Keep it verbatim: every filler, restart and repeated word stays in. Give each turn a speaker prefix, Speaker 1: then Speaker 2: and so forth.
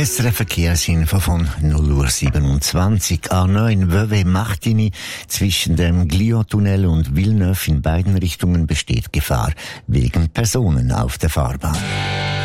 Speaker 1: S R F Verkehrsinfo von null Uhr siebenundzwanzig. A neun Vevey-Martigny zwischen dem Gliot-Tunnel und Villeneuve in beiden Richtungen besteht Gefahr wegen Personen auf der Fahrbahn.